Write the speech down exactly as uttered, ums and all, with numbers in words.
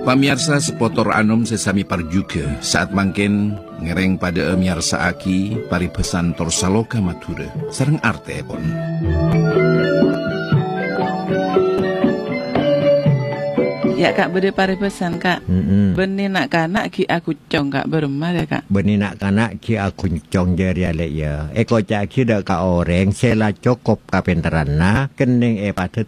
Pamirsa sepotor anom sesami parjuga saat mangken ngereng pada miarsa aki paripesan torsaloka matura sareng arte pon. Ya kak bede paripesan kak. Mm-mm. Benih nak kanak ki aku cong kak beremah ya kak. Benih nak kanak ki aku cong jari ale ya. Eko cak ki dak ka orang sela cokop kapenteran na kening e patut